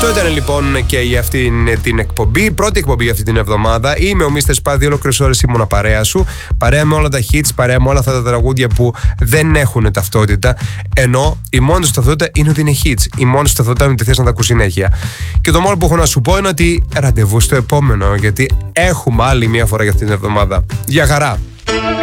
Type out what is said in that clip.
Αυτό ήταν λοιπόν και για αυτή την εκπομπή. Πρώτη εκπομπή για αυτή την εβδομάδα. Είμαι ο Mr. Spaz, 2 ολόκληρες ώρες ήμουνα παρέα σου. Παρέα με όλα τα hits, παρέα με όλα αυτά τα τραγούδια που δεν έχουν ταυτότητα. Ενώ η μόνη του ταυτότητα είναι ότι είναι hits. Η μόνη του ταυτότητα είναι ότι θες να τα ακούς συνέχεια. Και το μόνο που έχω να σου πω είναι ότι ραντεβού στο επόμενο, γιατί έχουμε άλλη μια φορά για αυτή την εβδομάδα. Γεια χαρά!